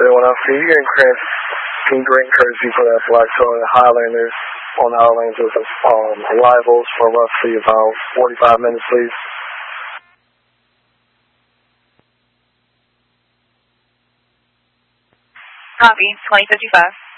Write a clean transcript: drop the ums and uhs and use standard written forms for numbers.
10-1 you getting green courtesy for that black Toyota Highlander on our lanes with arrivals for roughly about 45 minutes, please. Copy, 2055.